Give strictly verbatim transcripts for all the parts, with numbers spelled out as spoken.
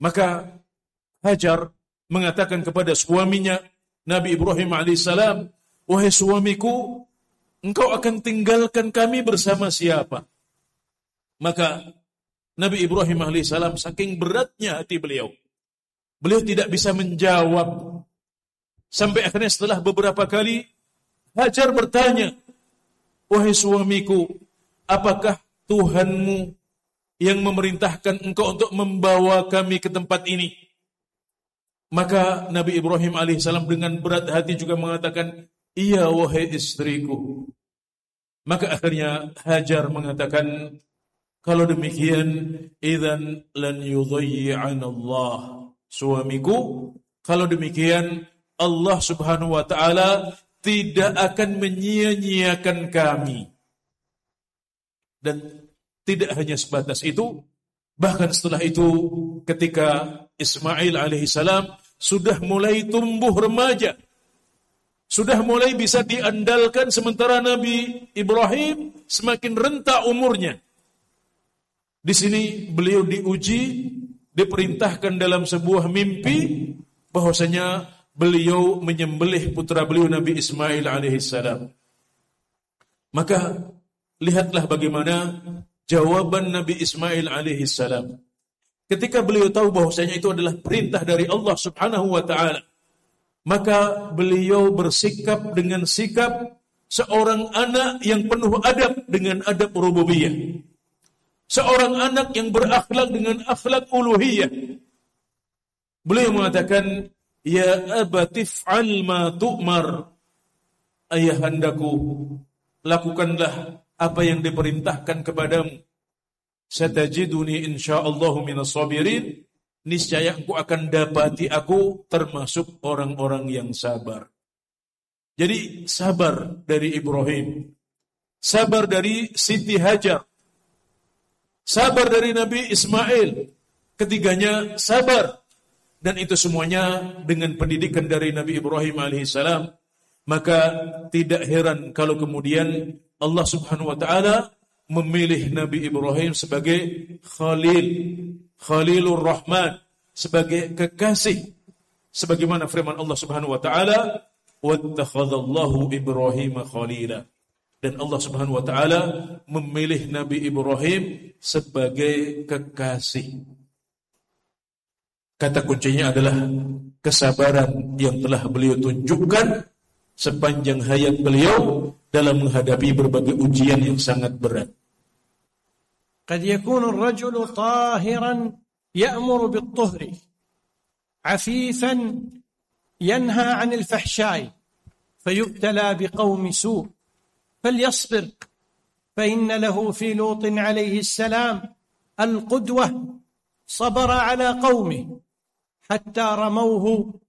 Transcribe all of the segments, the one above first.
Maka Hajar mengatakan kepada suaminya Nabi Ibrahim alaihissalam, wahai suamiku, engkau akan tinggalkan kami bersama siapa? Maka Nabi Ibrahim alaihissalam saking beratnya hati beliau, beliau tidak bisa menjawab. Sampai akhirnya setelah beberapa kali Hajar bertanya, wahai suamiku, apakah Tuhanmu yang memerintahkan engkau untuk membawa kami ke tempat ini? Maka Nabi Ibrahim alaihissalam dengan berat hati juga mengatakan, iya wahai istriku. Maka akhirnya Hajar mengatakan, kalau demikian, idzan lan yudhayyi'ana Allah. Suamiku, kalau demikian Allah Subhanahu wa taala tidak akan menyia-nyiakan kami. Dan tidak hanya sebatas itu, bahkan setelah itu ketika Ismail alaihissalam sudah mulai tumbuh remaja, sudah mulai bisa diandalkan, sementara Nabi Ibrahim semakin renta umurnya. Di sini beliau diuji, diperintahkan dalam sebuah mimpi bahwasanya beliau menyembelih putra beliau Nabi Ismail alaihissalam. Maka lihatlah bagaimana jawaban Nabi Ismail alaihissalam. Ketika beliau tahu bahwasanya itu adalah perintah dari Allah Subhanahu wa taala, maka beliau bersikap dengan sikap seorang anak yang penuh adab dengan adab rububiyah. Seorang anak yang berakhlak dengan akhlak uluhiyah. Beliau mengatakan, ya abatif al ma tu'mar. Ayahandaku, lakukanlah apa yang diperintahkan kepadamu. Satajiduni insyaallahu minas sabirin. Niscaya engkau akan dapati aku termasuk orang-orang yang sabar. Jadi sabar dari Ibrahim, sabar dari Siti Hajar, sabar dari Nabi Ismail. Ketiganya sabar. Dan itu semuanya dengan pendidikan dari Nabi Ibrahim alaihissalam. Maka tidak heran kalau kemudian Allah Subhanahu wa taala memilih Nabi Ibrahim sebagai Khalil, Khalilur Rahman, sebagai kekasih. Sebagaimana firman Allah Subhanahu wa taala, "Wattakhadallahu Ibrahim khalila." Dan Allah Subhanahu wa taala memilih Nabi Ibrahim sebagai kekasih. Kata kuncinya adalah kesabaran yang telah beliau tunjukkan sepanjang hayat beliau dalam menghadapi berbagai ujian yang sangat berat. قد يكون الرجل طاهرا يأمر بالطهر عفيفا ينهى عن الفحشاء فيبتلى بقوم سوء فليصبر فإن له في لوط عليه السلام القدوة صبر على قومه حتى رموه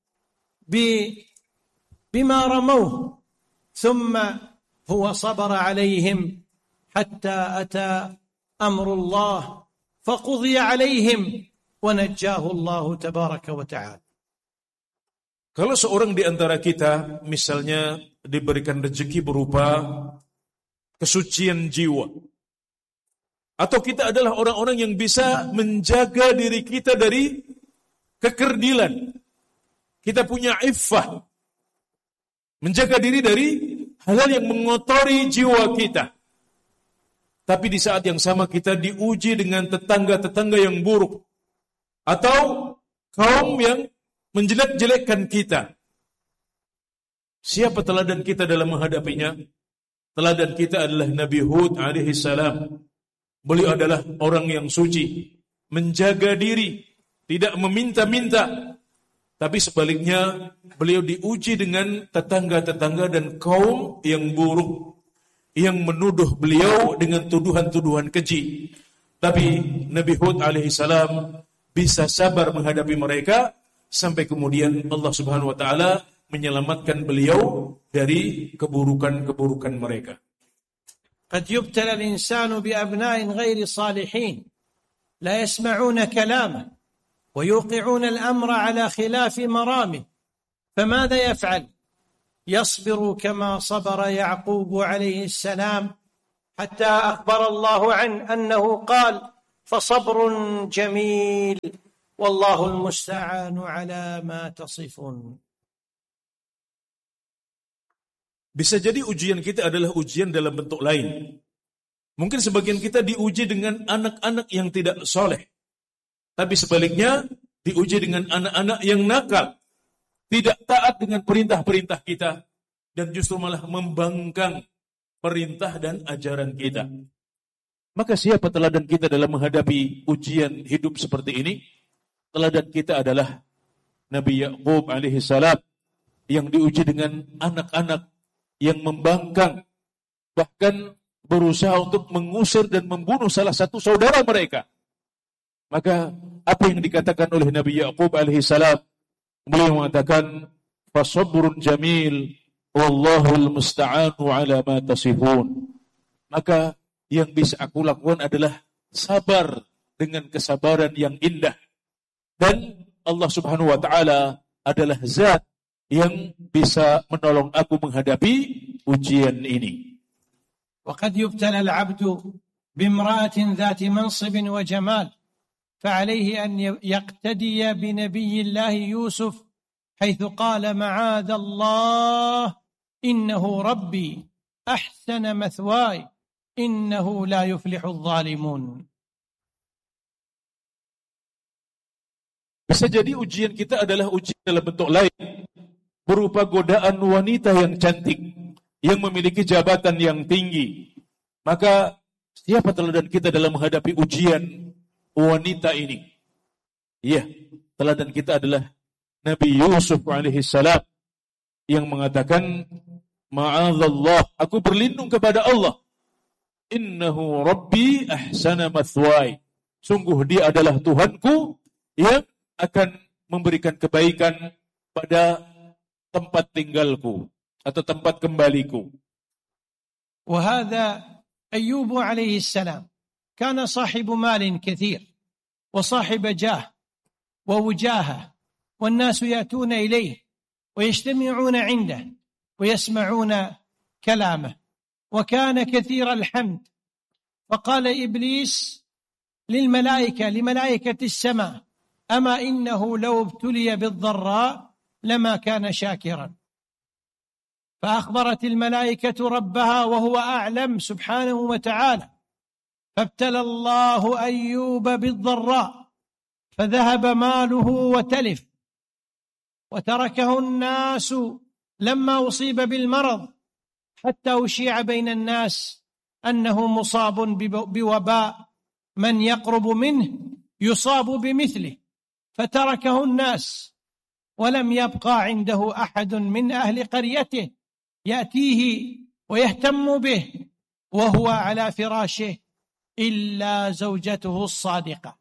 بما رموه ثم هو صبر عليهم حتى أتى أمر الله فقضي عليهم ونجاه الله تبارك وتعالى. Kalau seorang di antara kita misalnya diberikan rezeki berupa kesucian jiwa, atau kita adalah orang-orang yang bisa menjaga diri kita dari kekerdilan, kita punya iffah, menjaga diri dari hal-hal yang mengotori jiwa kita. Tapi di saat yang sama kita diuji dengan tetangga-tetangga yang buruk, atau kaum yang menjelek-jelekkan kita. Siapa teladan kita dalam menghadapinya? Teladan kita adalah Nabi Hud alaihi salam. Beliau adalah orang yang suci, menjaga diri, tidak meminta-minta. Tapi sebaliknya beliau diuji dengan tetangga-tetangga dan kaum yang buruk, yang menuduh beliau dengan tuduhan-tuduhan keji. Tapi Nabi Hud alaihi salam bisa sabar menghadapi mereka sampai kemudian Allah Subhanahu wa taala menyelamatkan beliau dari keburukan-keburukan mereka. قد يبتلى الإنسان بأبناء غير صالحين لا يسمعون كلامه ويوقعون الأمر على خلاف مرامه فماذا يفعل؟ يصبر كما صبر يعقوب عليه السلام حتى أخبر الله عنه أنه قال فصبر جميل والله المستعان على ما تصفون. Bisa jadi ujian kita adalah ujian dalam bentuk lain. Mungkin sebagian kita diuji dengan anak-anak yang tidak soleh. Tapi sebaliknya, diuji dengan anak-anak yang nakal. Tidak taat dengan perintah-perintah kita. Dan justru malah membangkang perintah dan ajaran kita. Maka siapa teladan kita dalam menghadapi ujian hidup seperti ini? Teladan kita adalah Nabi Ya'qub alaihi salam yang diuji dengan anak-anak yang membangkang, bahkan berusaha untuk mengusir dan membunuh salah satu saudara mereka. Maka apa yang dikatakan oleh Nabi Ya'qub alaihi salam? Beliau mengatakan, "Fasabrun jamil, wallahul musta'anu ala ma tasifun." Maka yang bisa aku lakukan adalah sabar dengan kesabaran yang indah. Dan Allah Subhanahu wa taala adalah zat yang bisa menolong aku menghadapi ujian ini. وقد يبتلى العبد بامرأة ذات منصب وجمال فعليه أن يقتدي بنبي الله يوسف حيث قال معاذ الله إنه ربي أحسن مثواي إنه لا يفلح الظالمون. Bisa jadi ujian kita adalah ujian dalam bentuk lain, berupa godaan wanita yang cantik, yang memiliki jabatan yang tinggi. Maka siapa teladan kita dalam menghadapi ujian wanita ini? Iya, teladan kita adalah Nabi Yusuf alaihi salam yang mengatakan, "Ma'adzallah, aku berlindung kepada Allah. Innahu Rabbi ahsana mathwai." Sungguh dia adalah Tuhanku yang akan memberikan kebaikan pada tempat tinggalku atau tempat kembaliku. وهذا أيوب عليه السلام كان صاحب مال كثير وصاحب جاه ووجاهة والناس يأتون إليه ويجتمعون عنده ويسمعون كلامه وكان كثير الحمد. فقال إبليس للملائكة لملائكة السماء أما إنه لو ابتلي بالضراء لما كان شاكرا. فأخبرت الملائكة ربها وهو أعلم سبحانه وتعالى فابتلى الله أيوب بالضراء فذهب ماله وتلف وتركه الناس لما أصيب بالمرض حتى أشيع بين الناس أنه مصاب بوباء من يقرب منه يصاب بمثله فتركه الناس ولم يبقى عنده أحد من أهل قريته يأتيه ويهتم به وهو على فراشه إلا زوجته الصادقة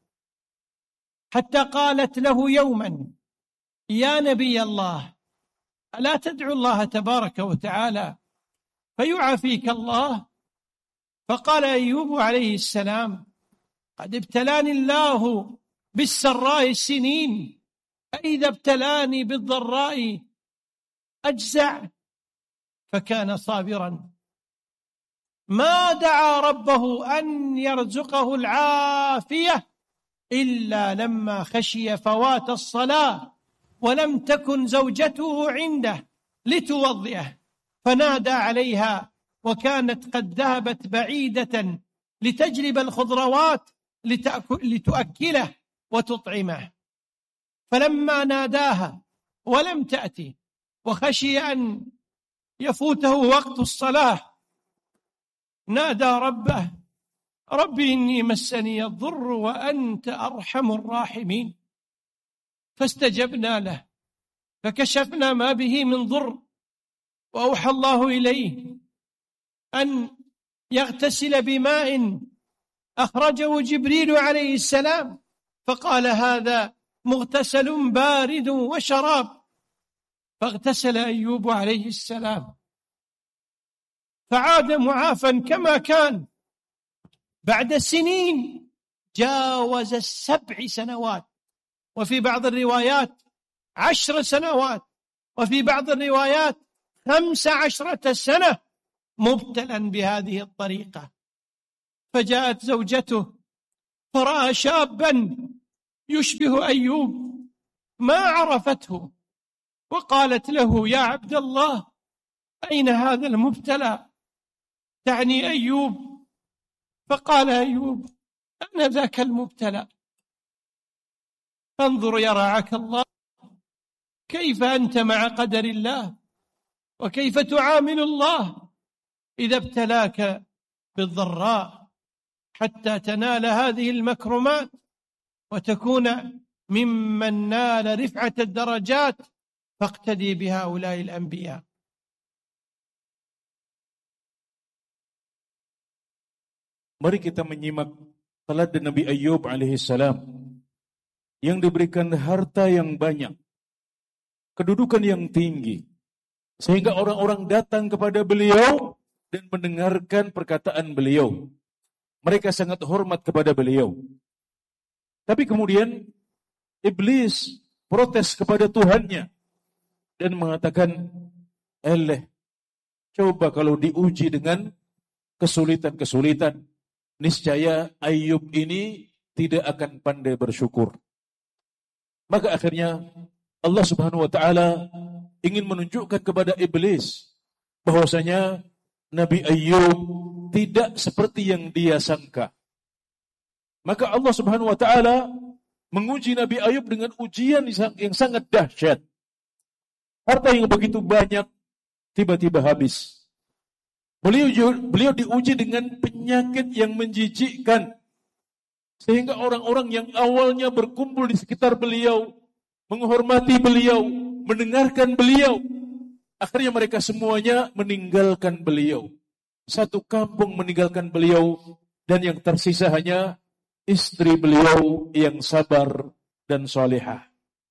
حتى قالت له يوما يا نبي الله ألا تدعو الله تبارك وتعالى فيعافيك الله؟ فقال أيوب عليه السلام قد ابتلاني الله بالسراء السنين فإذا ابتلاني بالضراء أجزع. فكان صابرا ما دعا ربه أن يرزقه العافية إلا لما خشي فوات الصلاة ولم تكن زوجته عنده لتوضئه فنادى عليها وكانت قد ذهبت بعيدة لتجلب الخضروات لتؤكله وتطعمه فلما ناداها ولم تأتي وخشي أن يفوته وقت الصلاة نادى ربه رب إني مسني الضر وأنت أرحم الراحمين فاستجبنا له فكشفنا ما به من ضر وأوحى الله إليه أن يغتسل بماء أخرجه جبريل عليه السلام فقال هذا مغتسل بارد وشراب فاغتسل أيوب عليه السلام فعاد معافا كما كان بعد سنين جاوز السبع سنوات وفي بعض الروايات عشر سنوات وفي بعض الروايات خمس عشرة سنة مبتلا بهذه الطريقة. فجاءت زوجته فرأى شابا يشبه أيوب ما عرفته، وقالت له: يا عبد الله، أين هذا المبتلى؟ تعني أيوب. فقال أيوب: أنا ذاك المبتلى. فانظر يا رعاك الله كيف أنت مع قدر الله، وكيف تعامل الله إذا ابتلاك بالضراء حتى تنال هذه المكرمات وتكون ممن نال رفعة الدرجات، فاقتدي بهؤلاء الأنبياء. Mari kita menyimak teladan Nabi Ayyub alaihissalam yang diberikan harta yang banyak, kedudukan yang tinggi, sehingga orang-orang datang kepada beliau dan mendengarkan perkataan beliau. Mereka sangat hormat kepada beliau. Tapi kemudian iblis protes kepada Tuhannya dan mengatakan, "Eleh, coba kalau diuji dengan kesulitan-kesulitan, niscaya Ayyub ini tidak akan pandai bersyukur." Maka akhirnya Allah Subhanahu wa taala ingin menunjukkan kepada iblis bahwasanya Nabi Ayyub tidak seperti yang dia sangka. Maka Allah Subhanahu wa taala menguji Nabi Ayyub dengan ujian yang sangat dahsyat. Harta yang begitu banyak tiba-tiba habis. Beliau beliau diuji dengan penyakit yang menjijikkan, sehingga orang-orang yang awalnya berkumpul di sekitar beliau, menghormati beliau, mendengarkan beliau, akhirnya mereka semuanya meninggalkan beliau. Satu kampung meninggalkan beliau, dan yang tersisa hanya istri beliau yang sabar dan salihah.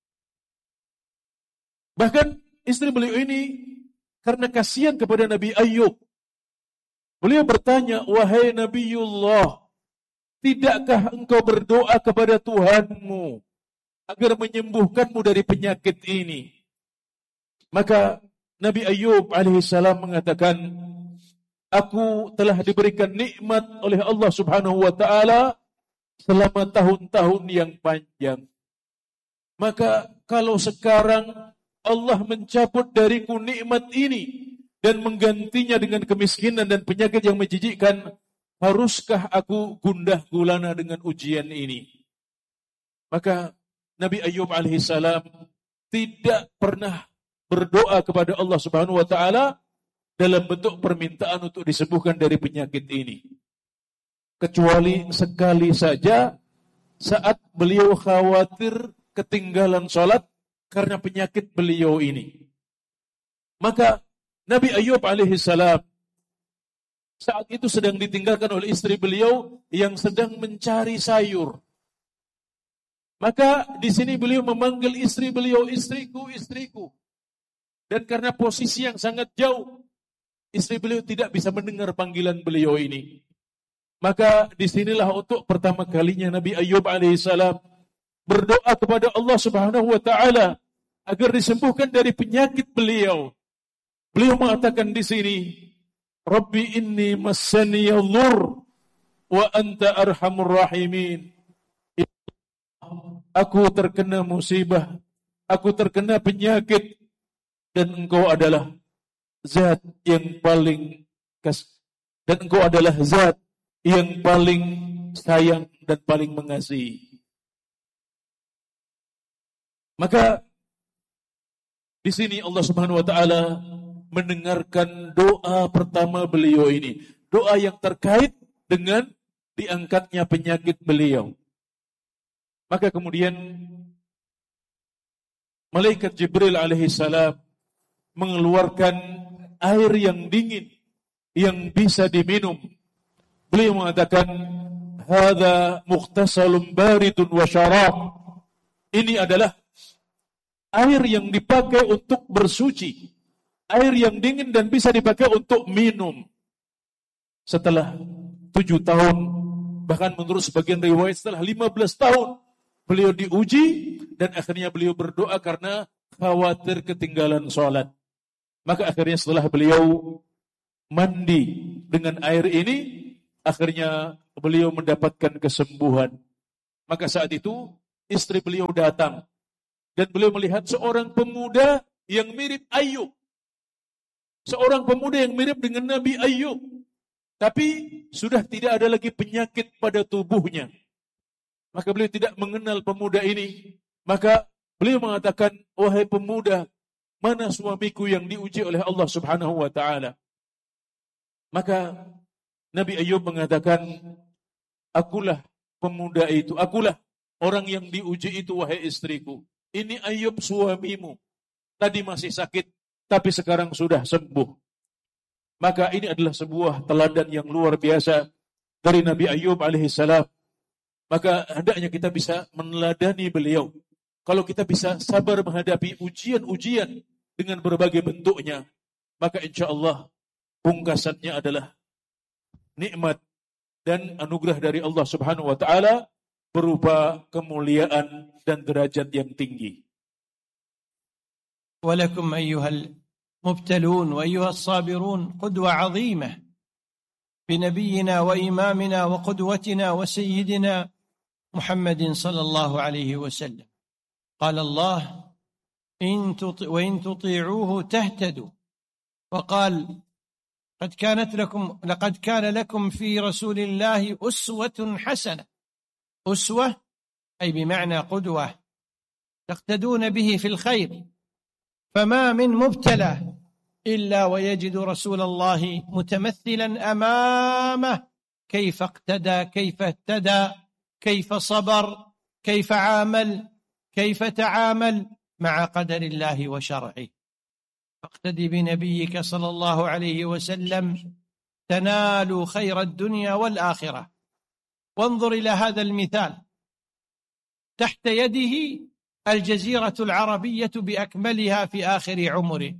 Bahkan istri beliau ini karena kasihan kepada Nabi Ayyub, beliau bertanya, "Wahai Nabiullah, tidakkah engkau berdoa kepada Tuhanmu agar menyembuhkanmu dari penyakit ini?" Maka Nabi Ayyub alaihissalam mengatakan, "Aku telah diberikan nikmat oleh Allah Subhanahu wa taala selama tahun-tahun yang panjang. Maka kalau sekarang Allah mencabut dariku nikmat ini dan menggantinya dengan kemiskinan dan penyakit yang menjijikkan, haruskah aku gundah gulana dengan ujian ini?" Maka Nabi Ayyub alaihissalam tidak pernah berdoa kepada Allah Subhanahu wa taala dalam bentuk permintaan untuk disembuhkan dari penyakit ini, kecuali sekali saja saat beliau khawatir ketinggalan sholat karena penyakit beliau ini. Maka Nabi Ayyub alaihissalam saat itu sedang ditinggalkan oleh istri beliau yang sedang mencari sayur. Maka di sini beliau memanggil istri beliau, "Istriku, istriku." Dan karena posisi yang sangat jauh, istri beliau tidak bisa mendengar panggilan beliau ini. Maka disinilah untuk pertama kalinya Nabi Ayyub alaihissalam berdoa kepada Allah Subhanahu wa taala agar disembuhkan dari penyakit beliau. Beliau mengatakan di sini, "Rabbi inni massani dhurr wa anta arhamur rahimin." Aku terkena musibah, aku terkena penyakit, dan engkau adalah zat yang paling kas dan engkau adalah zat yang paling sayang dan paling mengasihi. Maka di sini Allah Subhanahu wa taala mendengarkan doa pertama beliau ini, doa yang terkait dengan diangkatnya penyakit beliau. Maka kemudian malaikat Jibril alaihissalam mengeluarkan air yang dingin yang bisa diminum. Beliau mengatakan, "Hadza mukhtasalun baridun wa syarab." Ini adalah air yang dipakai untuk bersuci, air yang dingin dan bisa dipakai untuk minum. Setelah tujuh tahun, bahkan menurut sebagian riwayat setelah lima belas tahun, beliau diuji dan akhirnya beliau berdoa karena khawatir ketinggalan sholat. Maka akhirnya setelah beliau mandi dengan air ini, akhirnya beliau mendapatkan kesembuhan. Maka saat itu istri beliau datang. Dan beliau melihat seorang pemuda yang mirip Ayub. Seorang pemuda yang mirip dengan Nabi Ayub. Tapi sudah tidak ada lagi penyakit pada tubuhnya. Maka beliau tidak mengenal pemuda ini. Maka beliau mengatakan, wahai pemuda, mana suamiku yang diuji oleh Allah Subhanahu wa ta'ala? Maka Nabi Ayub mengatakan, akulah pemuda itu, akulah orang yang diuji itu, wahai istriku. Ini Ayub suamimu. Tadi masih sakit, tapi sekarang sudah sembuh. Maka ini adalah sebuah teladan yang luar biasa dari Nabi Ayub alaihissalam. Maka hendaknya kita bisa meneladani beliau. Kalau kita bisa sabar menghadapi ujian-ujian dengan berbagai bentuknya, maka insya Allah pungkasannya adalah nikmat dan anugerah dari Allah Subhanahu wa ta'ala berupa kemuliaan dan derajat yang tinggi. Walakum ayyuhal مبتلون وأيها الصابرون قدوة عظيمة بنبينا وإمامنا وقدوتنا وسيدنا محمد صلى الله عليه وسلم. قال الله إن تطيع وإن تطيعوه تهتدوا. وقال قد كانت لكم لقد كان لكم في رسول الله أسوة حسنة. أسوة أي بمعنى قدوة تقتدون به في الخير. فما من مبتلى إلا ويجد رسول الله متمثلا أمامه كيف اقتدى كيف اهتدى كيف صبر كيف عامل كيف تعامل مع قدر الله وشرعه. فاقتدي بنبيك صلى الله عليه وسلم تنالوا خير الدنيا والآخرة. وانظر إلى هذا المثال، تحت يده الجزيرة العربية بأكملها في آخر عمره.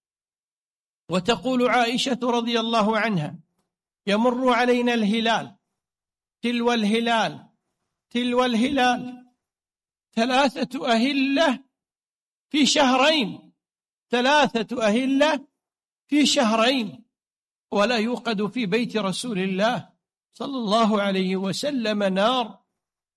وتقول عائشة رضي الله عنها يمر علينا الهلال تلو الهلال تلو الهلال ثلاثة أهلة في شهرين ثلاثة أهلة في شهرين ولا يوقد في بيت رسول الله صلى الله عليه وسلم نار.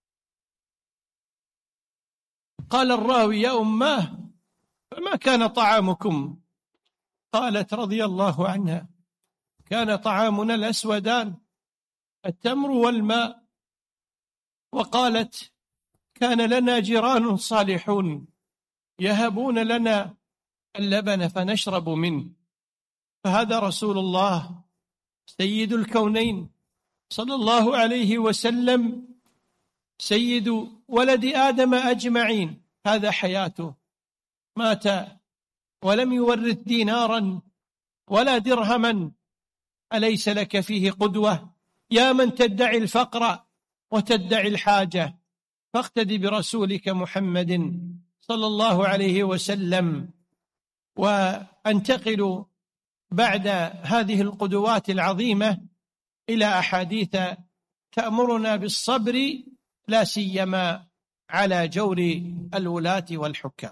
قال الراوي يا أماه فما كان طعامكم؟ قالت رضي الله عنها كان طعامنا الأسودان التمر والماء. وقالت كان لنا جيران صالحون يهبون لنا اللبن فنشرب منه. فهذا رسول الله سيد الكونين صلى الله عليه وسلم سيد ولد آدم أجمعين. هذا حياته، مات ولم يورث دينارا ولا درهما. أليس لك فيه قدوة يا من تدعي الفقر وتدعي الحاجة؟ فاقتدي برسولك محمد صلى الله عليه وسلم. وأنتقل بعد هذه القدوات العظيمة إلى أحاديث تأمرنا بالصبر لا سيما على جور الولاة والحكام.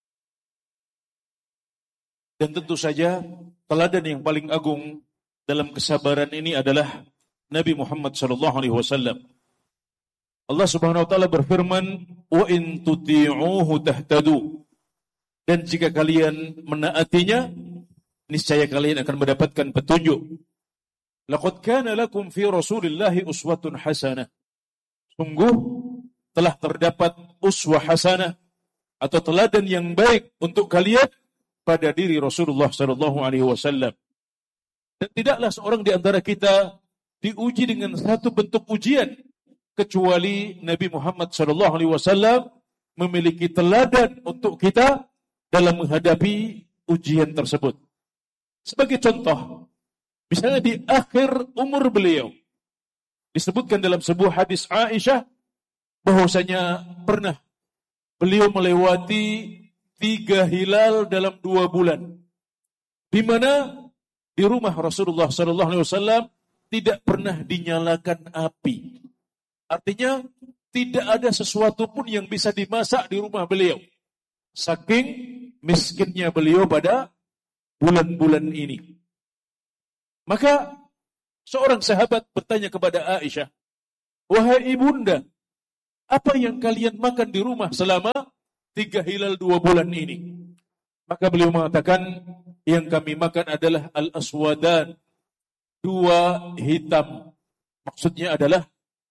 Dan tentu saja teladan yang paling agung dalam kesabaran ini adalah Nabi Muhammad sallallahu alaihi wasallam. Allah Subhanahu wa taala berfirman, "Wa in tuti'uhu tahtadu." Dan jika kalian menaatinya, niscaya kalian akan mendapatkan petunjuk. Laqad kana lakum fi Rasulillahi uswatun hasanah. Sungguh telah terdapat uswah hasanah atau teladan yang baik untuk kalian pada diri Rasulullah sallallahu alaihi wasallam. Dan tidaklah seorang di antara kita diuji dengan satu bentuk ujian kecuali Nabi Muhammad sallallahu alaihi wasallam memiliki teladan untuk kita dalam menghadapi ujian tersebut. Sebagai contoh, misalnya di akhir umur beliau disebutkan dalam sebuah hadis Aisyah bahwasanya pernah beliau melewati tiga hilal dalam dua bulan, di mana di rumah Rasulullah sallallahu alaihi wasallam tidak pernah dinyalakan api. Artinya tidak ada sesuatu pun yang bisa dimasak di rumah beliau. Saking miskinnya beliau pada bulan-bulan ini. Maka seorang sahabat bertanya kepada Aisyah, "Wahai ibunda, apa yang kalian makan di rumah selama tiga hilal dua bulan ini? Maka beliau mengatakan, yang kami makan adalah al-aswadan, dua hitam. Maksudnya adalah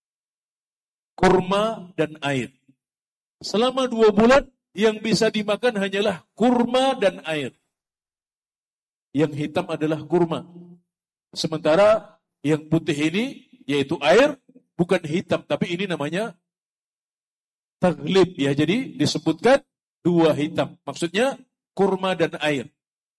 kurma dan air. Selama dua bulan yang bisa dimakan hanyalah kurma dan air. Yang hitam adalah kurma. Sementara yang putih ini, yaitu air, bukan hitam, tapi ini namanya taglib. Ya, jadi disebutkan dua hitam. Maksudnya kurma dan air.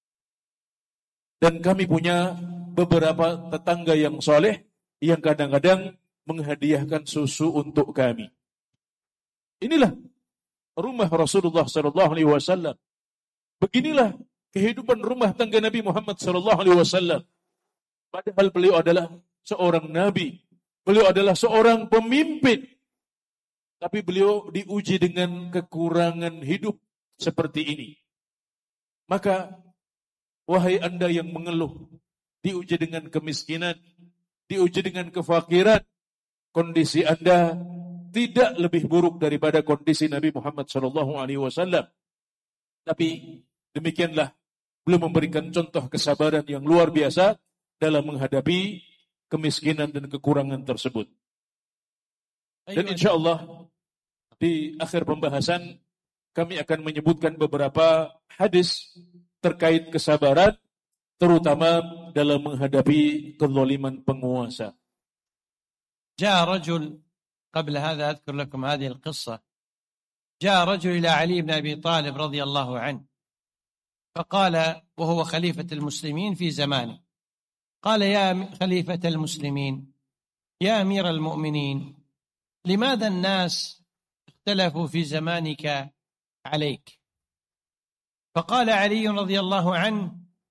Dan kami punya beberapa tetangga yang soleh yang kadang-kadang menghadiahkan susu untuk kami. Inilah rumah Rasulullah sallallahu alaihi wasallam. Beginilah kehidupan rumah tangga Nabi Muhammad sallallahu alaihi wasallam. Padahal beliau adalah seorang nabi. Beliau adalah seorang pemimpin. Tapi beliau diuji dengan kekurangan hidup seperti ini. Maka wahai Anda yang mengeluh, diuji dengan kemiskinan, diuji dengan kefakiran, kondisi Anda tidak lebih buruk daripada kondisi Nabi Muhammad sallallahu alaihi wasallam. Tapi demikianlah beliau memberikan contoh kesabaran yang luar biasa dalam menghadapi kemiskinan dan kekurangan tersebut. Dan insya Allah di akhir pembahasan kami akan menyebutkan beberapa hadis terkait kesabaran, terutama dalam menghadapi kezaliman penguasa. جاء رجل قبل هذا أذكر لكم هذه القصة. جاء رجل إلى علي بن أبي طالب رضي الله عنه فقال وهو خليفة المسلمين في زمانه، قال يا خليفة المسلمين يا أمير المؤمنين لماذا الناس اختلفوا في زمانك عليك؟ فقال علي رضي الله عنه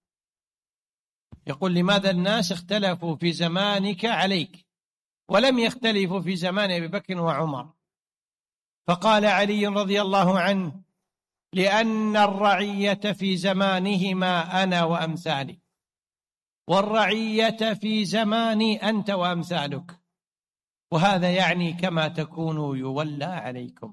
يقول لماذا الناس اختلفوا في زمانك عليك ولم يختلفوا في زمان أبي بكر وعمر؟ فقال علي رضي الله عنه لأن الرعية في زمانهما أنا وأمثالي والرعية في زماني أنت وأمثالك وهذا يعني كما تكونوا يولى عليكم.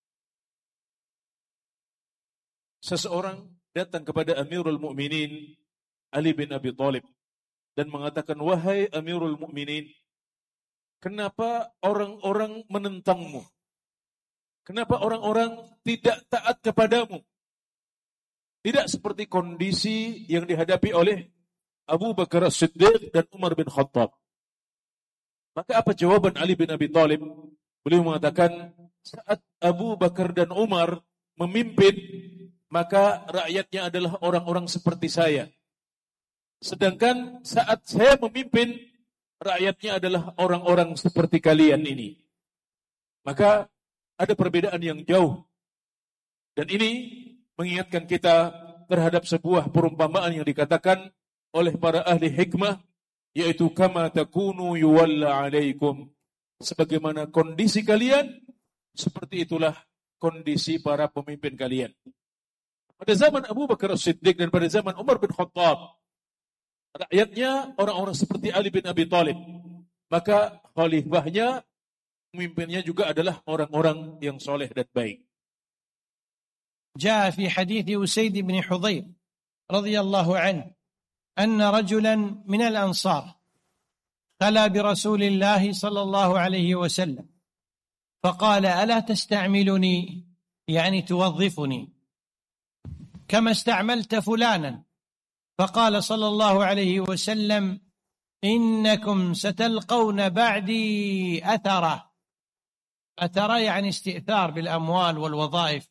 Seseorang datang kepada Amirul Mukminin Ali bin Abi Thalib dan mengatakan, wahai Amirul Mukminin, kenapa orang-orang menentangmu? Kenapa orang-orang tidak taat kepadamu? Tidak seperti kondisi yang dihadapi oleh Abu Bakar As-Siddiq dan Umar bin Khattab. Maka apa jawaban Ali bin Abi Thalib? Beliau mengatakan, saat Abu Bakar dan Umar memimpin, maka rakyatnya adalah orang-orang seperti saya. Sedangkan saat saya memimpin, rakyatnya adalah orang-orang seperti kalian ini. Maka ada perbedaan yang jauh. Dan ini mengingatkan kita terhadap sebuah perumpamaan yang dikatakan oleh para ahli hikmah, yaitu kama takunu yuwalla alaikum. Sebagaimana kondisi kalian, seperti itulah kondisi para pemimpin kalian. Pada zaman Abu Bakar As-Siddiq dan pada zaman Umar bin Khattab, rakyatnya orang-orang seperti Ali bin Abi Thalib. Maka khalifahnya, pemimpinnya juga adalah orang-orang yang soleh dan baik. جاء في حديث أسيد بن حضير رضي الله عنه أن رجلا من الأنصار خلا برسول الله صلى الله عليه وسلم فقال ألا تستعملني يعني توظفني كما استعملت فلانا؟ فقال صلى الله عليه وسلم إنكم ستلقون بعدي أثرة. أثرة يعني استئثار بالأموال والوظائف،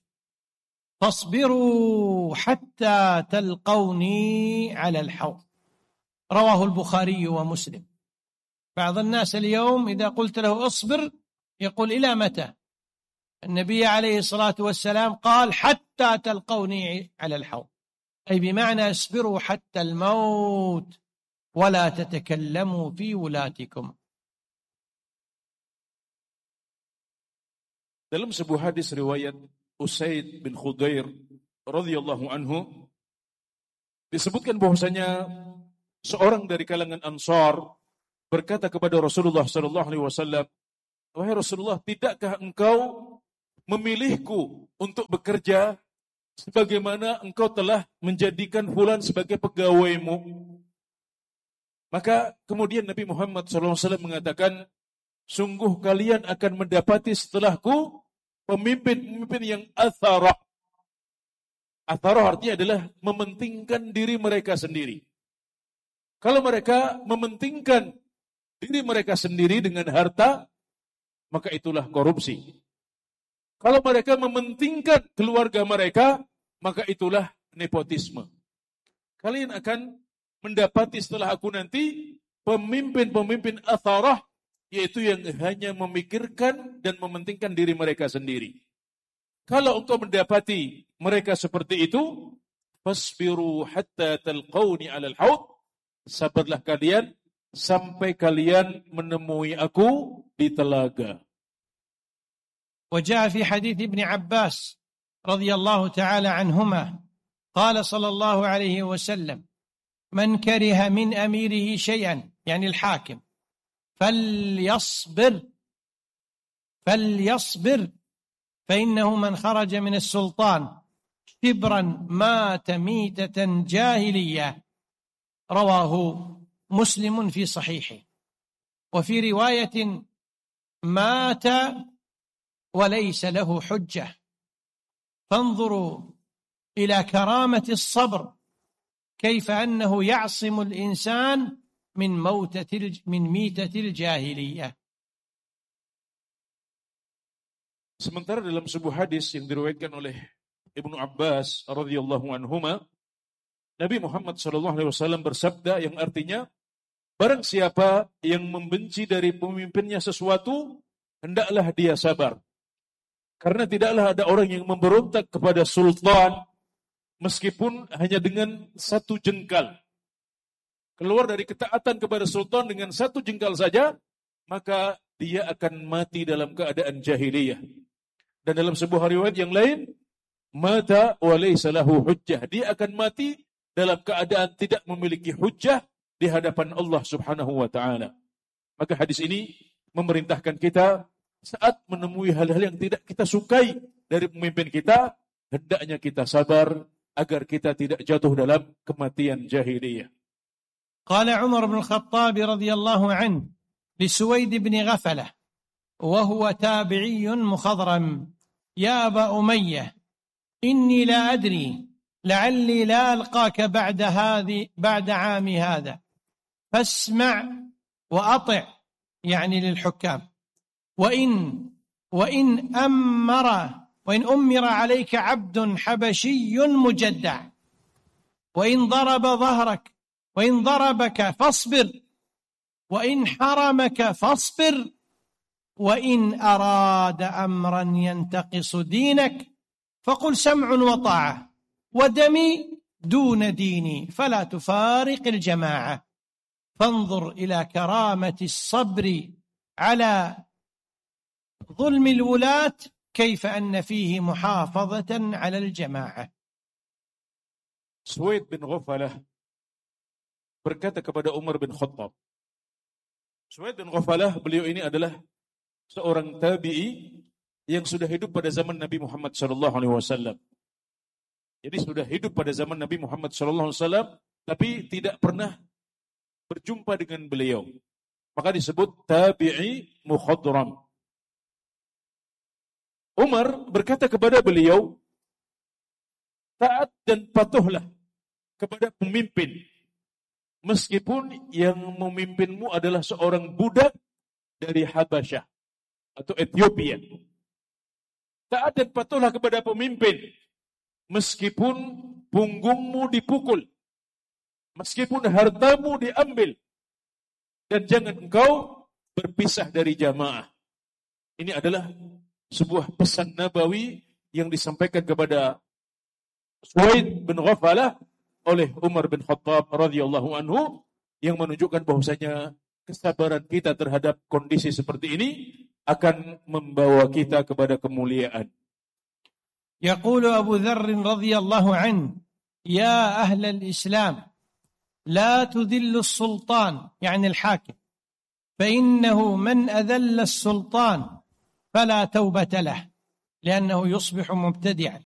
فاصبروا حتى تلقوني على الحوض. رواه البخاري ومسلم. بعض الناس اليوم إذا قلت له اصبر يقول إلى متى؟ النبي عليه الصلاة والسلام قال حتى تلقوني على الحوض، أي بمعنى اصبروا حتى الموت ولا تتكلموا في ولاتكم. Dalam sebuah hadis riwayat Usaid bin Khudair radhiyallahu anhu disebutkan bahwasanya seorang dari kalangan Ansar berkata kepada Rasulullah sallallahu alaihi wasallam, wahai Rasulullah, tidakkah engkau memilihku untuk bekerja sebagaimana engkau telah menjadikan fulan sebagai pegawaimu? Maka kemudian Nabi Muhammad shallallahu alaihi wasallam mengatakan, sungguh kalian akan mendapati setelahku pemimpin-pemimpin yang atharah. Atharah artinya adalah mementingkan diri mereka sendiri. Kalau mereka mementingkan diri mereka sendiri dengan harta, maka itulah korupsi. Kalau mereka mementingkan keluarga mereka, maka itulah nepotisme. Kalian akan mendapati setelah aku nanti pemimpin-pemimpin atharah, yaitu yang hanya memikirkan dan mementingkan diri mereka sendiri. Kalau engkau mendapati mereka seperti itu, fasbiru hatta talqawni 'alal haud, sabarlah kalian sampai kalian menemui aku di telaga. وجاء في حديث ابن عباس رضي الله تعالى عنهما قال صلى الله عليه وسلم: من كره من أميره شيئا، يعني الحاكم، فليصبر فليصبر فإنه من خرج من السلطان شبرا مات ميتة جاهلية. رواه مسلم في صحيحه. وفي رواية: مات وليس له حجة. فانظروا إلى كرامة الصبر، كيف أنه يعصم الإنسان من موتة من ميتة الجاهلية. Sementara dalam sebuah hadis yang diriwayatkan oleh Ibnu Abbas radhiyallahu anhuma, Nabi Muhammad shallallahu alaihi wasallam bersabda yang artinya, barang siapa yang membenci dari pemimpinnya sesuatu, hendaklah dia sabar. Karena tidaklah ada orang yang memberontak kepada sultan meskipun hanya dengan satu jengkal. Keluar dari ketaatan kepada sultan dengan satu jengkal saja, maka dia akan mati dalam keadaan jahiliyah. Dan dalam sebuah riwayat yang lain, mata wa laysa lahu hujjah. Dia akan mati dalam keadaan tidak memiliki hujjah di hadapan Allah Subhanahu wa taala. Maka hadis ini memerintahkan kita saat menemui hal-hal yang tidak kita sukai dari pemimpin kita, hendaknya kita sabar agar kita tidak jatuh dalam kematian jahiliyah. Qala Umar bin Khattab radhiyallahu anhu li Suwaid bin Ghafalah wa huwa tabi'iyyun mukhadram, ya Aba Umayyah, inni la adri la'alli la alqaka ba'da hadhi ba'da 'ami hadha fasma' wa ati', yani lil hukam. وإن وإن أمر وإن أمر عليك عبد حبشي مجدع وإن ضرب ظهرك وإن ضربك فاصبر وإن حرمك فاصبر وإن أراد أمرا ينتقص دينك فقل سمع وطاعة ودمي دون ديني فلا تفارق الجماعة. فانظر إلى كرامة الصبر على ظلم الولاة كيف أن فيه محافظة على الجماعة. Suwaid bin Ghafalah berkata kepada Umar bin Khattab. Suwaid bin Ghafalah, beliau ini adalah seorang tabi'i yang sudah hidup pada zaman Nabi Muhammad shallallahu alaihi wasallam. Jadi sudah hidup pada zaman Nabi Muhammad shallallahu alaihi wasallam, tapi tidak pernah berjumpa dengan beliau. Maka disebut tabi'i mukhadram. Umar berkata kepada beliau, taat dan patuhlah kepada pemimpin, meskipun yang memimpinmu adalah seorang budak dari Habasyah atau Ethiopia. Taat dan patuhlah kepada pemimpin, meskipun punggungmu dipukul, meskipun hartamu diambil, dan jangan engkau berpisah dari jamaah. Ini adalah sebuah pesan nabawi yang disampaikan kepada Suwaid bin Ghafalah oleh Umar bin Khattab radhiyallahu anhu, yang menunjukkan bahwasanya kesabaran kita terhadap kondisi seperti ini akan membawa kita kepada kemuliaan. Yaqulu Abu Dzar radhiyallahu anhu, ya ahla al-Islam, la tudillu as-sultan, yani al-hakim, فإنه من أذل السلطان فلا توبة له لأنه يصبح مبتدعا.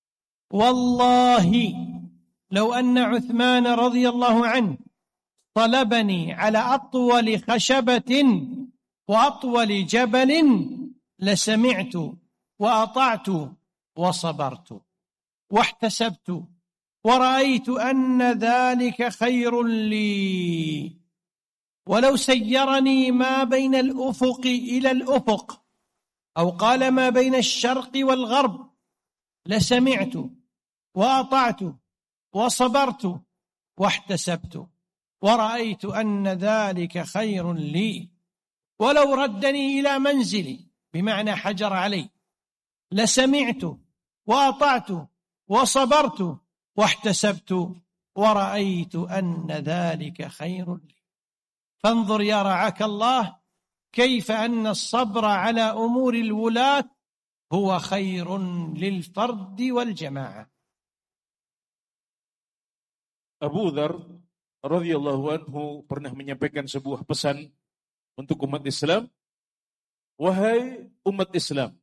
والله لو أن عثمان رضي الله عنه طلبني على أطول خشبة وأطول جبل لسمعت وأطعت وصبرت واحتسبت ورأيت أن ذلك خير لي. ولو سيرني ما بين الأفق إلى الأفق أو قال ما بين الشرق والغرب لسمعت وأطعت وصبرت واحتسبت ورأيت أن ذلك خير لي. ولو ردني إلى منزلي بمعنى حجر علي لسمعت وأطعت وصبرت واحتسبت ورأيت أن ذلك خير لي. فانظر يا رعاك الله كيف أن الصبر على أمور الولاة هو خير للفرد والجماعة. Abu Dzar radhiyallahu anhu pernah menyampaikan sebuah pesan untuk umat Islam. Wahai umat Islam,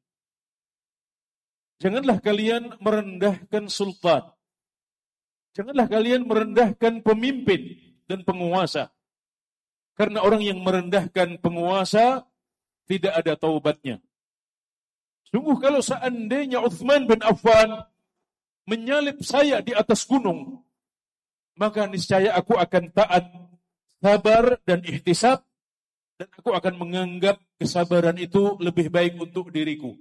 janganlah kalian merendahkan sultan. Janganlah kalian merendahkan pemimpin dan penguasa. Karena orang yang merendahkan penguasa tidak ada taubatnya. Sungguh kalau seandainya Utsman bin Affan menyalip saya di atas gunung, maka niscaya aku akan taat, sabar dan ihtisab, dan aku akan menganggap kesabaran itu lebih baik untuk diriku.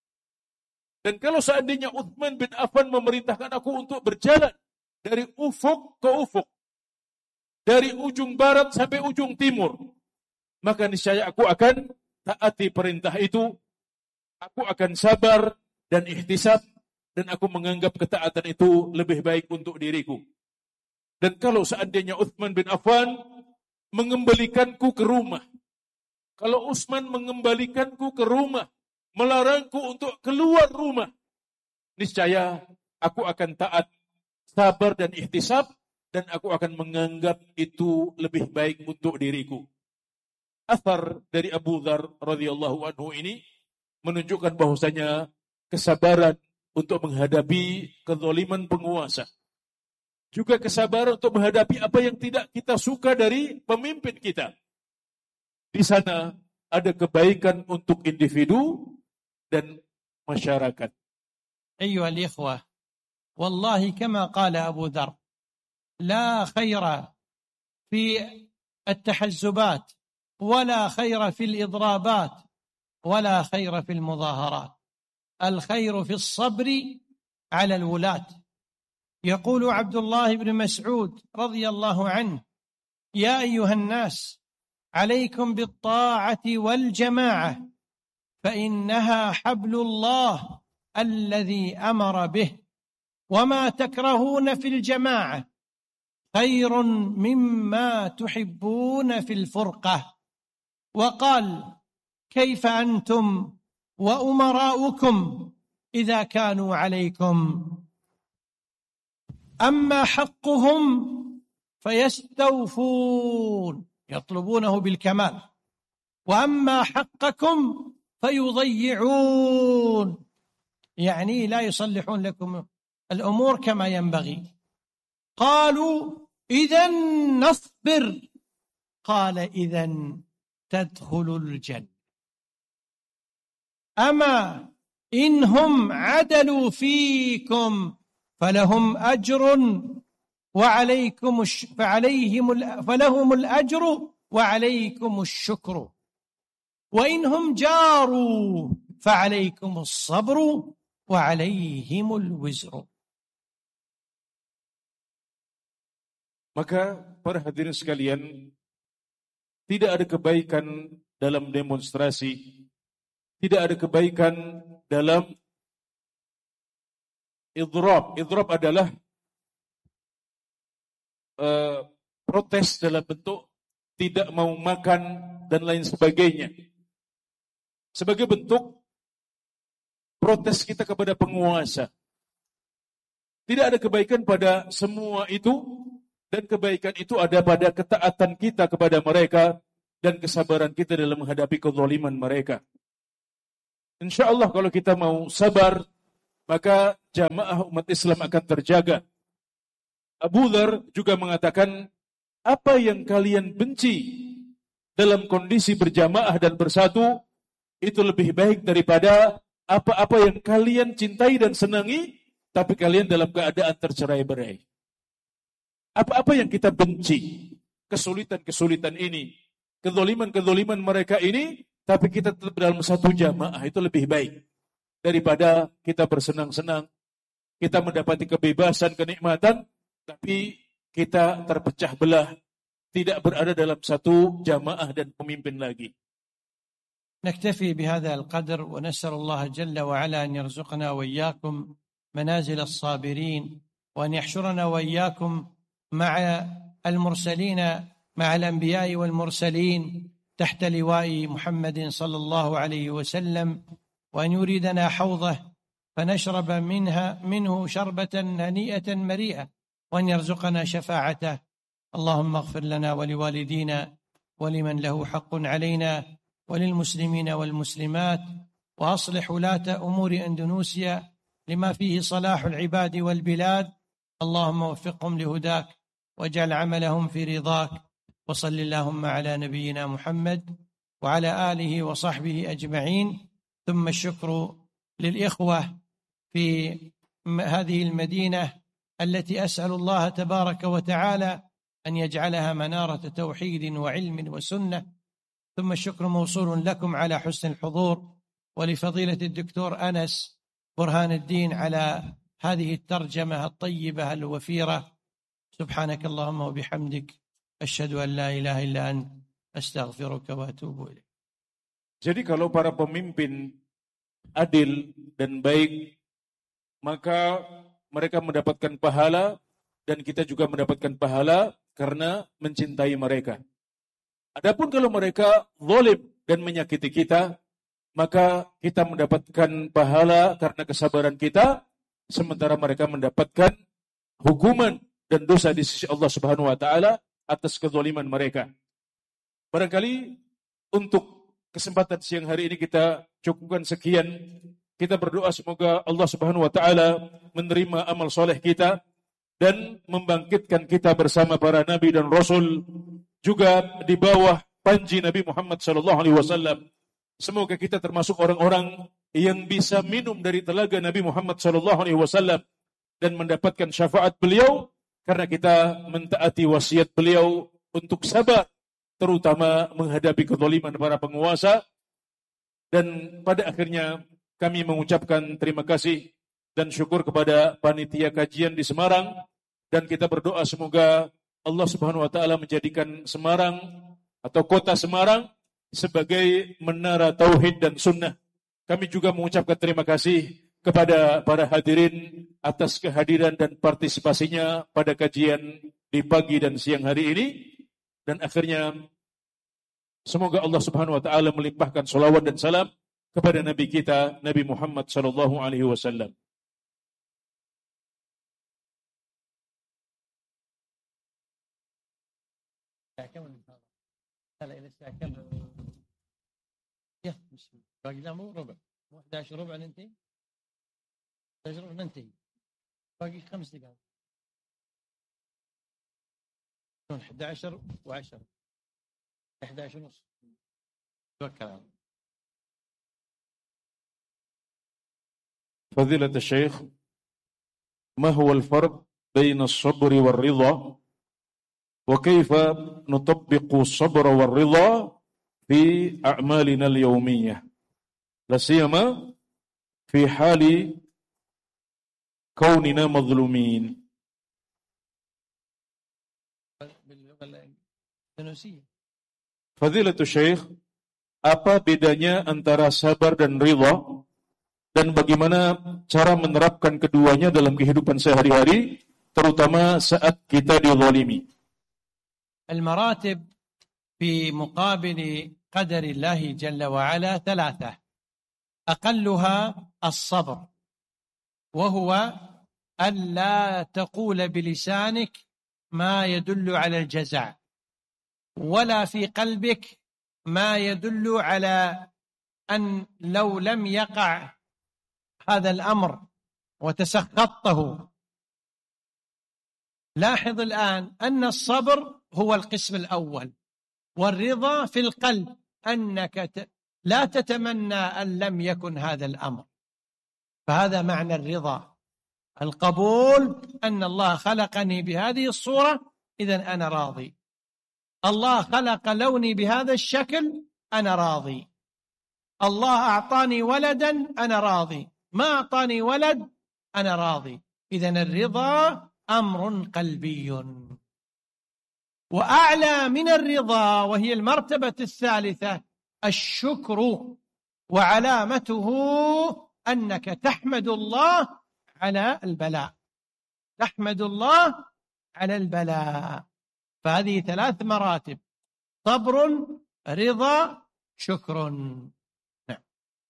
Dan kalau seandainya Utsman bin Affan memerintahkan aku untuk berjalan dari ufuk ke ufuk, dari ujung barat sampai ujung timur, maka niscaya aku akan taati perintah itu, aku akan sabar dan ihtisab, dan aku menganggap ketaatan itu lebih baik untuk diriku. Dan kalau seandainya Utsman bin Affan mengembalikanku ke rumah, kalau Utsman mengembalikanku ke rumah, melarangku untuk keluar rumah, niscaya aku akan taat, sabar dan ihtisab, dan aku akan menganggap itu lebih baik untuk diriku. Athar dari Abu Dzar radhiyallahu anhu ini menunjukkan bahwasanya kesabaran untuk menghadapi kezaliman penguasa, juga kesabaran untuk menghadapi apa yang tidak kita suka dari pemimpin kita. Di sana ada kebaikan untuk individu dan masyarakat. أيها الإخوة، والله كما قال أبو ذر لا خير في التحزبات ولا خير في الإضرابات ولا خير في المظاهرات، الخير في الصبر على الولاة. يقول عبد الله بن مسعود رضي الله عنه: يا أيها الناس عليكم بالطاعة والجماعة فإنها حبل الله الذي أمر به، وما تكرهون في الجماعة خير مما تحبون في الفرقة. وقال: كيف أنتم وأمراؤكم إذا كانوا عليكم؟ أما حقهم فيستوفون يطلبونه بالكمال، وأما حقكم فيضيعون يعني لا يصلحون لكم الأمور كما ينبغي. قالوا: إذن نصبر. قال: إذن تدخلوا الجنة. أما إنهم عدلوا فيكم فلهم أجر وعليكم فعليهم فلهم الأجر وعليكم الشكر، وإنهم جاروا فعليكم الصبر وعليهم الوزر. Maka para hadirin sekalian, tidak ada kebaikan dalam demonstrasi, tidak ada kebaikan dalam idrab. Idrab adalah uh, protes dalam bentuk tidak mau makan dan lain sebagainya. Sebagai bentuk protes kita kepada penguasa. Tidak ada kebaikan pada semua itu, dan kebaikan itu ada pada ketaatan kita kepada mereka dan kesabaran kita dalam menghadapi kezaliman mereka. Insya Allah kalau kita mau sabar, maka jamaah umat Islam akan terjaga. Abu Dzar juga mengatakan, apa yang kalian benci dalam kondisi berjamaah dan bersatu, itu lebih baik daripada apa-apa yang kalian cintai dan senangi, tapi kalian dalam keadaan tercerai-berai. Apa-apa yang kita benci, kesulitan-kesulitan ini, kezaliman-kezaliman mereka ini, tapi kita tetap dalam satu jamaah, itu lebih baik daripada kita bersenang-senang, kita mendapati kebebasan, kenikmatan, tapi kita terpecah belah, tidak berada dalam satu jamaah dan pemimpin lagi. نكتفي بهذا القدر ونسأل الله جل وعلا أن يرزقنا وإياكم منازل الصابرين وأن يحشرنا وإياكم مع المرسلين مع الأنبياء والمرسلين تحت لواء محمد صلى الله عليه وسلم، وأن يريدنا حوضه فنشرب منها منه شربة هنيئة مريئة، وأن يرزقنا شفاعته. اللهم اغفر لنا ولوالدينا ولمن له حق علينا وللمسلمين والمسلمات، وأصلح ولاة أمور أندونيسيا لما فيه صلاح العباد والبلاد. اللهم وفقهم لهداك واجعل عملهم في رضاك، وصل اللهم على نبينا محمد وعلى آله وصحبه أجمعين. ثم الشكر للإخوة في هذه المدينة التي أسأل الله تبارك وتعالى أن يجعلها منارة توحيد وعلم وسنة. ثم الشكر موصول لكم على حسن الحضور، ولفضيلة الدكتور أنس برهان الدين على هذه الترجمة الطيبة الوفيرة. سبحانك اللهم وبحمدك أشهد أن لا إله إلا أنت أستغفرك وأتوب إليك. Jadi kalau para pemimpin adil dan baik, maka mereka mendapatkan pahala dan kita juga mendapatkan pahala karena mencintai mereka. Adapun kalau mereka zalim dan menyakiti kita, maka kita mendapatkan pahala karena kesabaran kita, sementara mereka mendapatkan hukuman dan dosa di sisi Allah Subhanahu wa taala atas kezaliman mereka. Barangkali untuk kesempatan siang hari ini kita cukupkan sekian. Kita berdoa semoga Allah Subhanahu wa taala menerima amal soleh kita dan membangkitkan kita bersama para nabi dan rasul, juga di bawah panji Nabi Muhammad sallallahu alaihi wasallam. Semoga kita termasuk orang-orang yang bisa minum dari telaga Nabi Muhammad sallallahu alaihi wasallam dan mendapatkan syafaat beliau, karena kita mentaati wasiat beliau untuk sabar, terutama menghadapi kezaliman para penguasa. Dan pada akhirnya kami mengucapkan terima kasih dan syukur kepada panitia kajian di Semarang, dan kita berdoa semoga Allah Subhanahu wa taala menjadikan Semarang atau kota Semarang sebagai menara tauhid dan sunnah. Kami juga mengucapkan terima kasih kepada para hadirin atas kehadiran dan partisipasinya pada kajian di pagi dan siang hari ini. Dan akhirnya semoga Allah Subhanahu wa taala melimpahkan salawat dan salam kepada Nabi kita, Nabi Muhammad sallallahu alaihi wasallam. هلا إلى الساعة كم؟ يا بسم الله. باقي لا مو ربع، مو أحد عشر ربع ننتهي. أحد عشر ربع ننتهي. باقي خمس دقائق. أحد عشر وعشرة. أحد عشر ونص. توكل. فضيلة الشيخ، ما هو الفرق بين الصبر والرضا؟ وكيف نطبق الصبر والرضا في أعمالنا اليومية، لا سيما في حال كوننا مظلومين؟ فضيلة الشيخ, apa bedanya antara sabar dan ridha, dan bagaimana cara menerapkan keduanya dalam kehidupan sehari-hari, terutama saat kita dizalimi? المراتب في مقابل قدر الله جل وعلا ثلاثة. أقلها الصبر، وهو ألا تقول بلسانك ما يدل على الجزع، ولا في قلبك ما يدل على أن لو لم يقع هذا الأمر وتسخطته. لاحظ الآن أن الصبر هو القسم الأول، والرضا في القلب، أنك لا تتمنى أن لم يكن هذا الأمر. فهذا معنى الرضا، القبول، أن الله خلقني بهذه الصورة، إذن أنا راضي. الله خلق لوني بهذا الشكل، أنا راضي. الله أعطاني ولدا، أنا راضي. ما أعطاني ولد، أنا راضي. إذن الرضا أمر قلبي. وأعلى من الرضا وهي المرتبة الثالثة الشكر، وعلامته أنك تحمد الله على البلاء، تحمد الله على البلاء. فهذه ثلاث مراتب: صبر، رضا، شكر. Nah.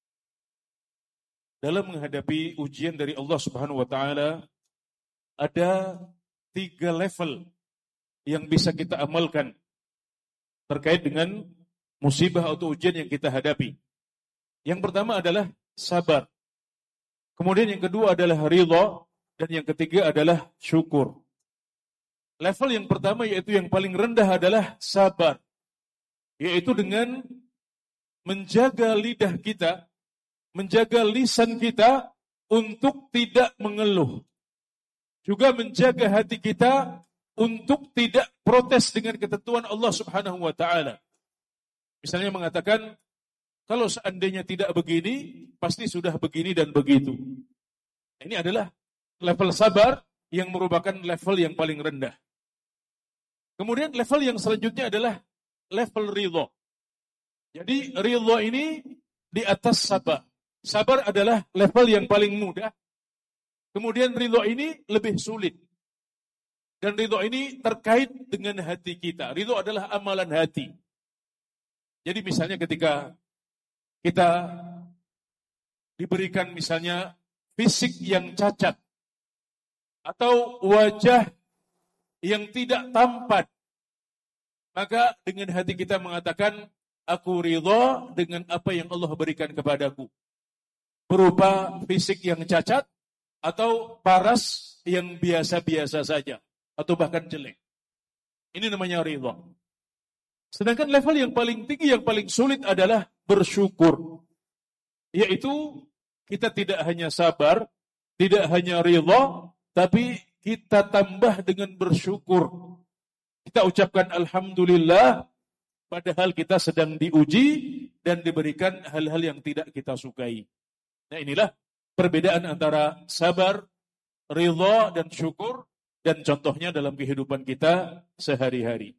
Dalam menghadapi ujian dari Allah Subhanahu wa taala, ada tiga level yang bisa kita amalkan terkait dengan musibah atau ujian yang kita hadapi. Yang pertama adalah sabar. Kemudian yang kedua adalah ridha, dan yang ketiga adalah syukur. Level yang pertama, yaitu yang paling rendah, adalah sabar, yaitu dengan menjaga lidah kita, menjaga lisan kita untuk tidak mengeluh, juga menjaga hati kita untuk tidak protes dengan ketentuan Allah Subhanahu wa taala. Misalnya mengatakan, kalau seandainya tidak begini, pasti sudah begini dan begitu. Ini adalah level sabar yang merupakan level yang paling rendah. Kemudian level yang selanjutnya adalah level ridha. Jadi ridha ini di atas sabar. Sabar adalah level yang paling mudah. Kemudian ridha ini lebih sulit. Dan ridha ini terkait dengan hati kita. Ridha adalah amalan hati. Jadi misalnya ketika kita diberikan misalnya fisik yang cacat, atau wajah yang tidak tampan, maka dengan hati kita mengatakan, aku ridha dengan apa yang Allah berikan kepadaku, berupa fisik yang cacat atau paras yang biasa-biasa saja, atau bahkan jelek. Ini namanya ridha. Sedangkan level yang paling tinggi, yang paling sulit adalah bersyukur, yaitu kita tidak hanya sabar, tidak hanya ridha, tapi kita tambah dengan bersyukur. Kita ucapkan alhamdulillah, padahal kita sedang diuji dan diberikan hal-hal yang tidak kita sukai. Nah, inilah perbedaan antara sabar, ridha, dan syukur, dan contohnya dalam kehidupan kita sehari-hari.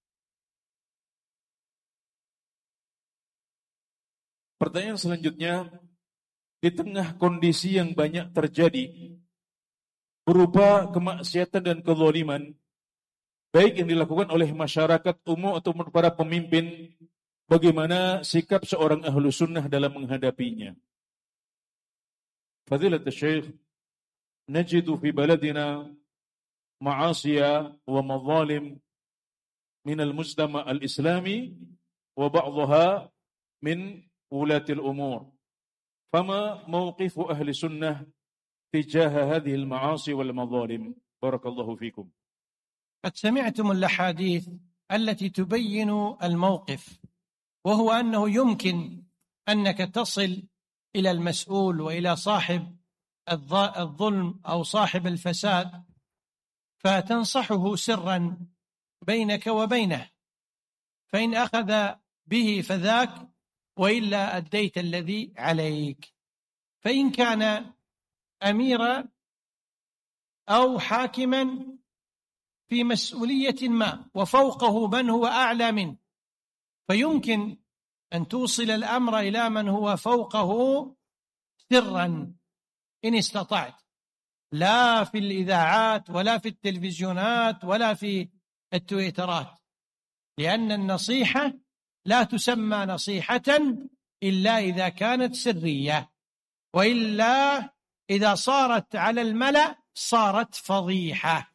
Pertanyaan selanjutnya, di tengah kondisi yang banyak terjadi berupa kemaksiatan dan kezaliman, baik yang dilakukan oleh masyarakat umum atau para pemimpin, bagaimana sikap seorang ahlu sunnah dalam menghadapinya? Fadilat Syekh, najidu fi baladina ma'asiya wa mazalim min al-mujtama al-islami wa ba'daha min wulatil umur. Fama mawqifu ahli sunnah tijaha hadhihi al-ma'asi wal mazalim. Barakallahu fikum. قد سمعتم الأحاديث التي تبين الموقف، وهو أنه يمكن أنك تصل إلى المسؤول وإلى صاحب الظلم أو صاحب الفساد فتنصحه سرا بينك وبينه، فإن أخذ به فذاك، وإلا أديت الذي عليك. فإن كان أميرا أو حاكما في مسؤولية ما وفوقه من هو أعلى منه، فيمكن أن توصل الأمر إلى من هو فوقه سرا إن استطعت، لا في الإذاعات ولا في التلفزيونات ولا في التويترات، لأن النصيحة لا تسمى نصيحة إلا إذا كانت سرية، وإلا إذا صارت على الملأ صارت فضيحة.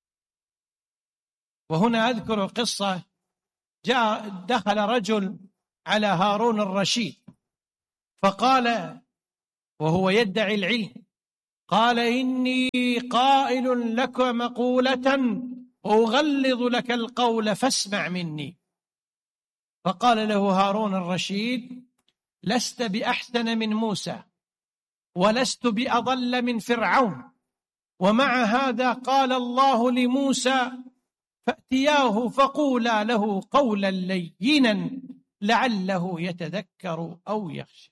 وهنا أذكر قصة، جاء دخل رجل على هارون الرشيد فقال وهو يدعي العلم قال إني قائل لك مقولة أغلظ لك القول فاسمع مني. فقال له هارون الرشيد لست بأحسن من موسى ولست بأضل من فرعون، ومع هذا قال الله لموسى فأتياه فقولا له قولا لينا لعله يتذكر أو يخشى.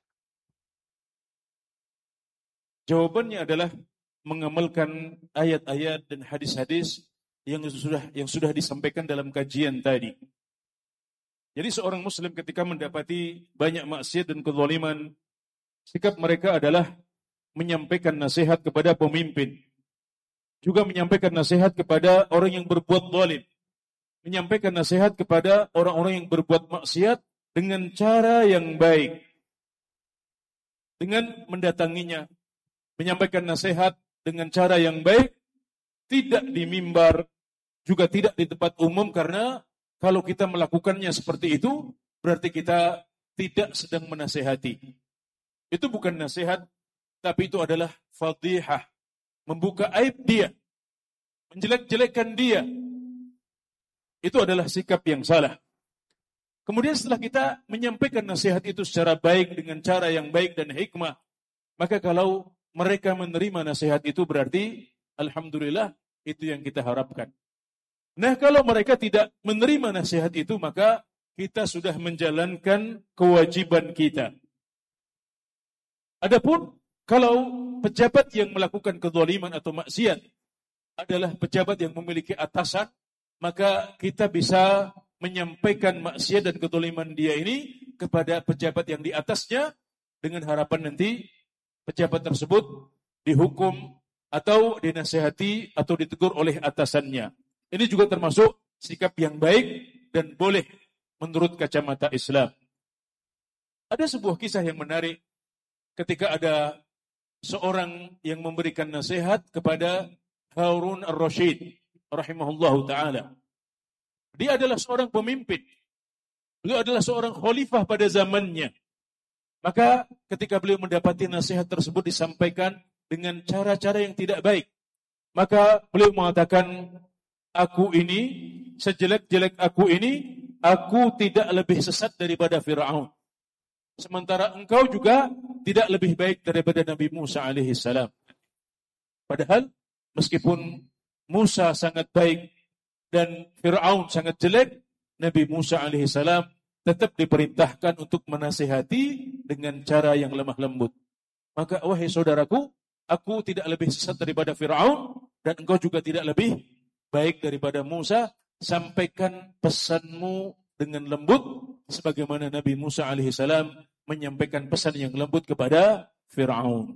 Jawabannya adalah mengamalkan ayat-ayat dan hadis-hadis yang sudah yang sudah disampaikan dalam kajian tadi. Jadi seorang muslim ketika mendapati banyak maksiat dan kezaliman, sikap mereka adalah menyampaikan nasihat kepada pemimpin, juga menyampaikan nasihat kepada orang yang berbuat zalim, menyampaikan nasihat kepada orang-orang yang berbuat maksiat dengan cara yang baik, dengan mendatanginya, menyampaikan nasihat dengan cara yang baik, tidak di mimbar, juga tidak di tempat umum, karena kalau kita melakukannya seperti itu, berarti kita tidak sedang menasihati. Itu bukan nasihat, tapi itu adalah fadhihah, membuka aib dia, menjelek-jelekkan dia. Itu adalah sikap yang salah. Kemudian setelah kita menyampaikan nasihat itu secara baik, dengan cara yang baik dan hikmah, maka kalau mereka menerima nasihat itu berarti alhamdulillah, itu yang kita harapkan. Nah, kalau mereka tidak menerima nasihat itu, maka kita sudah menjalankan kewajiban kita. Adapun kalau pejabat yang melakukan kezaliman atau maksiat adalah pejabat yang memiliki atasan, maka kita bisa menyampaikan maksiat dan kezaliman dia ini kepada pejabat yang di atasnya, dengan harapan nanti pejabat tersebut dihukum atau dinasihati atau ditegur oleh atasannya. Ini juga termasuk sikap yang baik dan boleh menurut kacamata Islam. Ada sebuah kisah yang menarik ketika ada seorang yang memberikan nasihat kepada Harun ar-Rasyid rahimahullahu ta'ala. Dia adalah seorang pemimpin. Beliau adalah seorang khalifah pada zamannya. Maka ketika beliau mendapati nasihat tersebut disampaikan dengan cara-cara yang tidak baik, maka beliau mengatakan, aku ini, sejelek-jelek aku ini, aku tidak lebih sesat daripada Fir'aun. Sementara engkau juga tidak lebih baik daripada Nabi Musa alaihi salam. Padahal meskipun Musa sangat baik dan Fir'aun sangat jelek, Nabi Musa alaihi salam tetap diperintahkan untuk menasihati dengan cara yang lemah lembut. Maka wahai saudaraku, aku tidak lebih sesat daripada Fir'aun dan engkau juga tidak lebih baik daripada Musa. Sampaikan pesanmu dengan lembut sebagaimana Nabi Musa alaihi salam menyampaikan pesan yang lembut kepada Fir'aun.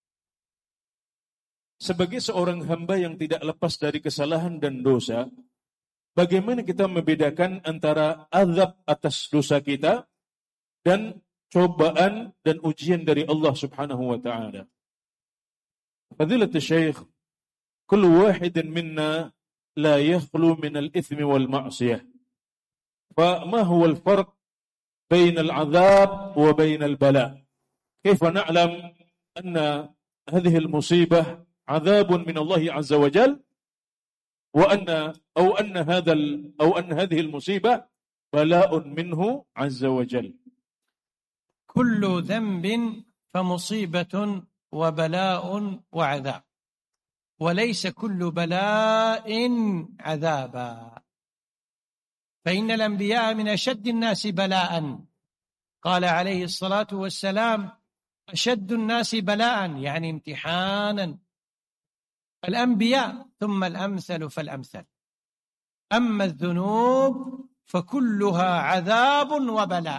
Sebagai seorang hamba yang tidak lepas dari kesalahan dan dosa, bagaimana kita membedakan antara azab atas dosa kita dan cobaan dan ujian dari Allah Subhanahu wa taala? Fadilatul Syekh, kullu wahidin minna la yakhlu min al-ithmi wal ma'siyah. Fa ma huwa al-farq بين العذاب وبين البلاء؟ كيف نعلم أن هذه المصيبة عذاب من الله عز وجل وأن أو أن هذا أو أن هذه المصيبة بلاء منه عز وجل؟ كل ذنب فمصيبة وبلاء وعذاب، وليس كل بلاء عذابا، فإن الأنبياء من أشد الناس بلاء، قال عليه الصلاة والسلام أشد الناس بلاء يعني امتحانا الأنبياء ثم الأمثل فالأمثل، أما الذنوب فكلها عذاب وبلاء،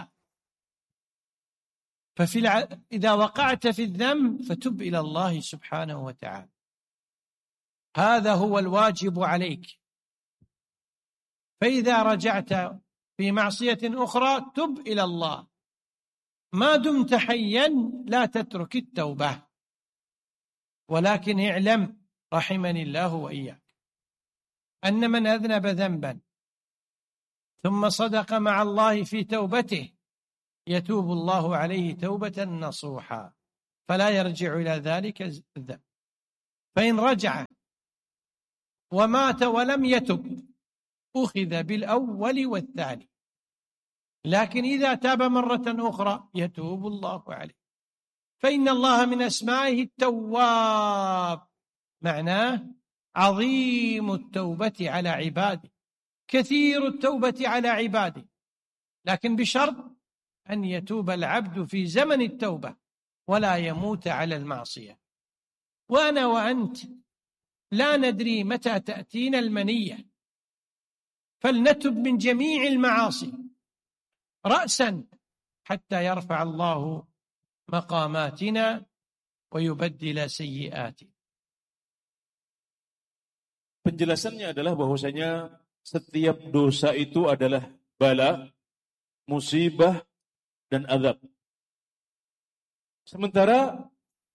ففي الع... إذا وقعت في الذنب فتب إلى الله سبحانه وتعالى، هذا هو الواجب عليك. فإذا رجعت في معصية أخرى تب إلى الله، ما دمت حيا لا تترك التوبة، ولكن اعلم رحمني الله وإياك أن من أذنب ذنبا ثم صدق مع الله في توبته يتوب الله عليه توبة نصوحا فلا يرجع إلى ذلك الذنب. فإن رجع ومات ولم يتب أخذ بالأول والثاني، لكن إذا تاب مرة أخرى يتوب الله عليه. فإن الله من أسمائه التواب، معناه عظيم التوبة على عباده، كثير التوبة على عباده، لكن بشرط أن يتوب العبد في زمن التوبة ولا يموت على المعصية. وأنا وأنت لا ندري متى تأتينا المنية، فلنتب من جميع المعاصي رأسا حتى يرفع الله مقاماتنا ويبدل سيئاتنا. Penjelasannya adalah bahwasanya setiap dosa itu adalah bala, musibah, dan azab. Sementara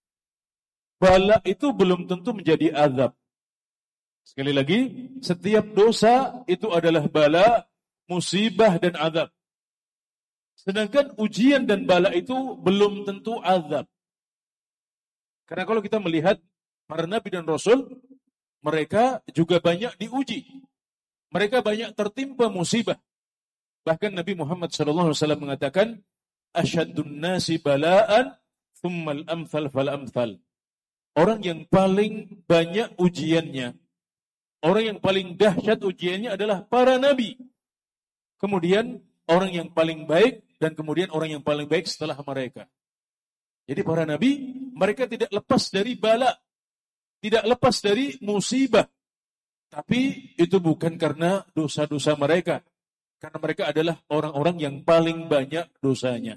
bala itu belum tentu menjadi azab. Sekali lagi, setiap dosa itu adalah bala, musibah, dan azab. Sedangkan ujian dan bala itu belum tentu azab. Karena kalau kita melihat para nabi dan rasul, mereka juga banyak diuji. Mereka banyak tertimpa musibah. Bahkan Nabi Muhammad shallallahu alaihi wasallam mengatakan, "Asyaddun nasi bala'an, thummal amthal fal amthal." Orang yang paling banyak ujiannya, orang yang paling dahsyat ujiannya adalah para nabi. Kemudian orang yang paling baik, dan kemudian orang yang paling baik setelah mereka. Jadi para nabi, mereka tidak lepas dari bala, tidak lepas dari musibah. Tapi itu bukan karena dosa-dosa mereka, karena mereka adalah orang-orang yang paling banyak dosanya.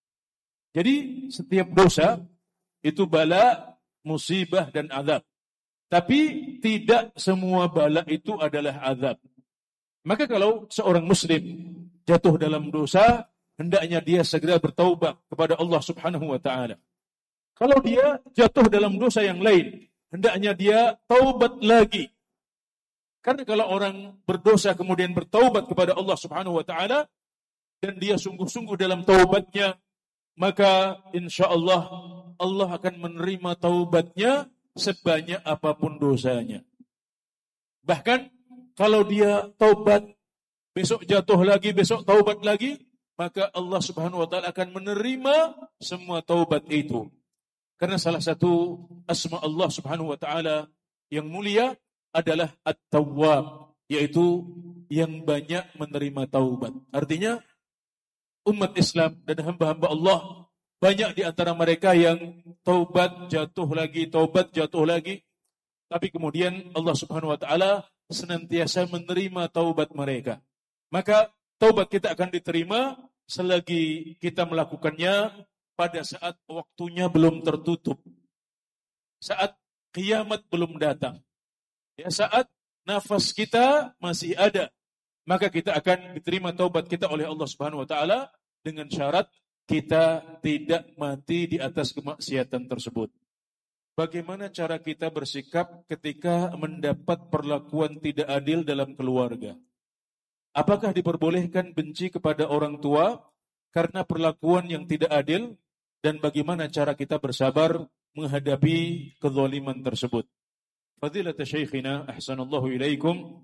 Jadi setiap dosa itu bala, musibah, dan azab. Tapi tidak semua bala itu adalah azab. Maka kalau seorang muslim jatuh dalam dosa, hendaknya dia segera bertaubat kepada Allah Subhanahu wa taala. Kalau dia jatuh dalam dosa yang lain, hendaknya dia taubat lagi. Karena kalau orang berdosa kemudian bertaubat kepada Allah Subhanahu wa taala dan dia sungguh-sungguh dalam taubatnya, maka insyaallah Allah akan menerima taubatnya sebanyak apapun dosanya. Bahkan kalau dia taubat, besok jatuh lagi, besok taubat lagi, maka Allah Subhanahu wa taala akan menerima semua taubat itu. Karena salah satu asma Allah Subhanahu wa taala yang mulia adalah At-Tawwab, yaitu yang banyak menerima taubat. Artinya umat Islam dan hamba-hamba Allah, banyak di antara mereka yang taubat jatuh lagi, taubat jatuh lagi, tapi kemudian Allah Subhanahu wa taala senantiasa menerima taubat mereka. Maka taubat kita akan diterima selagi kita melakukannya pada saat waktunya belum tertutup, saat kiamat belum datang, ya, saat nafas kita masih ada, maka kita akan diterima taubat kita oleh Allah Subhanahu wa taala dengan syarat kita tidak mati di atas kemaksiatan tersebut. Bagaimana cara kita bersikap ketika mendapat perlakuan tidak adil dalam keluarga? Apakah diperbolehkan benci kepada orang tua karena perlakuan yang tidak adil? Dan bagaimana cara kita bersabar menghadapi kezaliman tersebut? Fadilat Syekhina ahsanallahu ilaikum,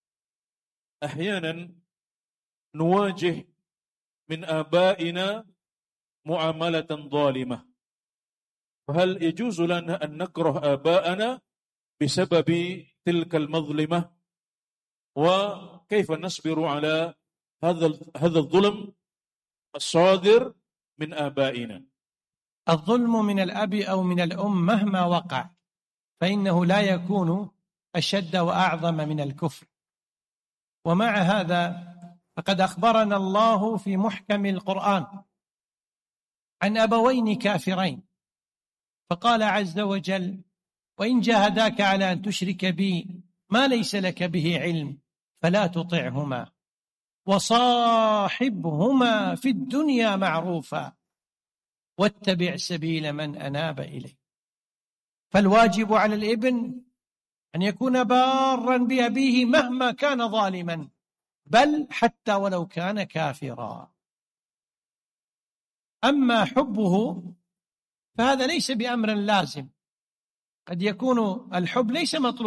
ahyanan nuwajih min abaina muamalatan zalimah. Fahal yajuzu lana an nakrah abaana bisababi tilka al-mazlimah? Wa kaifa nasbiru ala hadha hadha al-zulm as-sadir min abaina? الظلم من الأب أو من الأم مهما وقع فإنه لا يكون أشد وأعظم من الكفر. ومع هذا فقد أخبرنا الله في محكم القرآن عن أبوين كافرين، فقال عز وجل: وإن جاهداك على أن تشرك بي ما ليس لك به علم فلا تطعهما وصاحبهما في الدنيا معروفا واتبع سبيل من أناب إليه. فالواجب على الابن أن يكون بارا بأبيه مهما كان ظالما، بل حتى ولو كان كافرا. أما حبه فهذا ليس بأمر لازم، قد يكون الحب ليس مطلوب